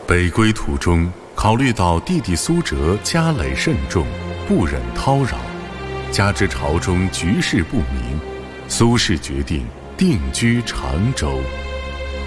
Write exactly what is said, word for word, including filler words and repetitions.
北归途中，考虑到弟弟苏辙家累甚重，不忍叨扰，加之朝中局势不明，苏轼决定定居常州。